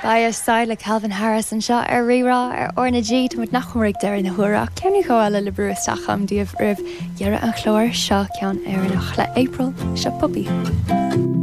Ba Style Calvin Harris an seo ar rirá ar orna G mu nachmraigh deir na thuúra ceanú choáile le brúisteach am díobh rih dhearra an chlóir seo ceann ar nach le April se puppy.